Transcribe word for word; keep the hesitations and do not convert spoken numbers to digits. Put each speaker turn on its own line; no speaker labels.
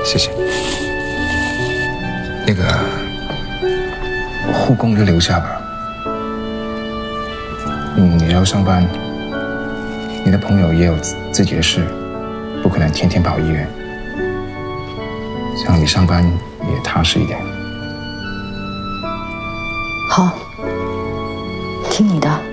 谢谢。那个护工就留下吧。嗯，你要上班，你的朋友也有自己的事，不可能天天跑医院。这样你上班也踏实一点。
好，听你的。